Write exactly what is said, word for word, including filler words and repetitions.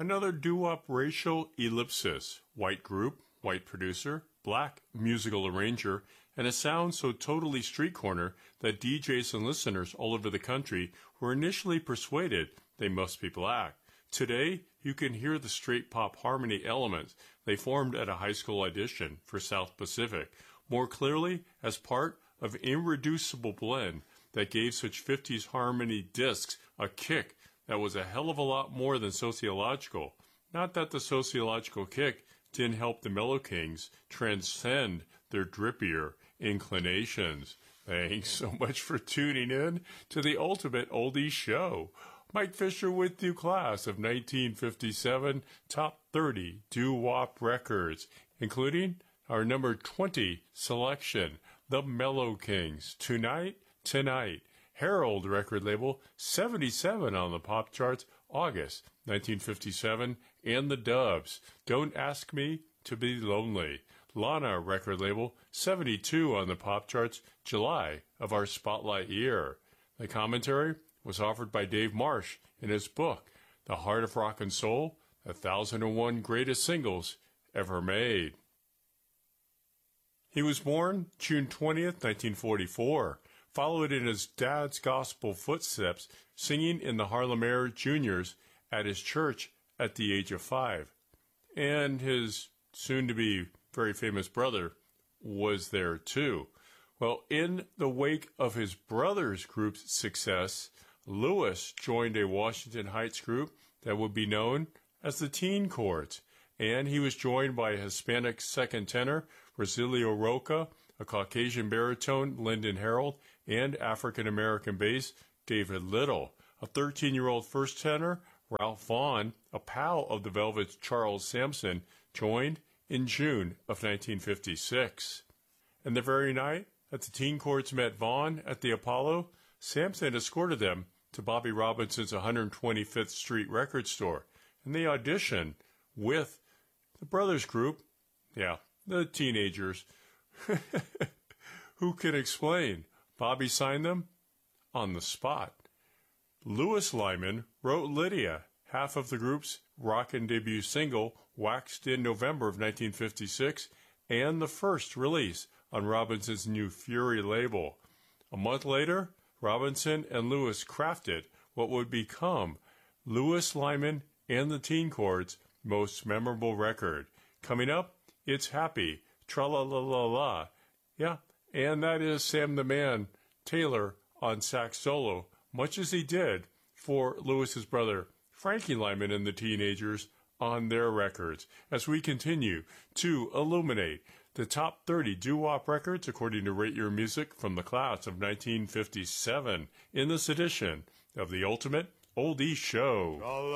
Another doo-wop racial ellipsis. White group, white producer, black musical arranger, and a sound so totally street corner that D Js and listeners all over the country were initially persuaded they must be black. Today, you can hear the straight pop harmony elements they formed at a high school audition for South Pacific more clearly as part of an irreducible blend that gave such fifties harmony discs a kick that was a hell of a lot more than sociological. Not that the sociological kick didn't help the Mellow Kings transcend their drippier inclinations. Thanks so much for tuning in to the Ultimate Oldies Show. Mike Fisher with you, class of nineteen fifty-seven Top thirty Doo-Wop Records, including our number twenty selection, The Mellow Kings, Tonight, Tonight. Herald record label, seventy-seven on the pop charts, August nineteen fifty-seven, and the Dubs, Don't Ask Me to Be Lonely. Lana record label, seventy-two on the pop charts, July of our spotlight year. The commentary was offered by Dave Marsh in his book, The Heart of Rock and Soul, one thousand one Greatest Singles Ever Made. He was born June twentieth, nineteen forty-four. Followed in his dad's gospel footsteps, singing in the Harlem Air Juniors at his church at the age of five. And his soon-to-be very famous brother was there too. Well, in the wake of his brother's group's success, Lewis joined a Washington Heights group that would be known as the Teen Chords. And he was joined by a Hispanic second tenor, Rosilio Roca, a Caucasian baritone, Lyndon Harold, and African-American bass, David Little. A thirteen-year-old first tenor, Ralph Vaughn, a pal of the Velvet's Charles Sampson, joined in June of nineteen fifty-six. And the very night that the Teen Chords met Vaughn at the Apollo, Sampson escorted them to Bobby Robinson's one hundred twenty-fifth Street record store, and they auditioned with the brothers group, yeah, the teenagers. Who can explain? Bobby signed them on the spot. Louis Lyman wrote Lydia, half of the group's rockin' debut single, waxed in November of nineteen fifty-six, and the first release on Robinson's new Fury label. A month later, Robinson and Lewis crafted what would become Louis Lyman and the Teen Chords' most memorable record. Coming up, it's Happy, Tra-la-la-la-la. Yeah, and that is Sam the Man Taylor on sax solo, much as he did for Lewis's brother Frankie Lyman and the Teenagers on their records, as we continue to illuminate the top thirty doo-wop records according to Rate Your Music from the class of nineteen fifty-seven in this edition of the Ultimate Oldies Show.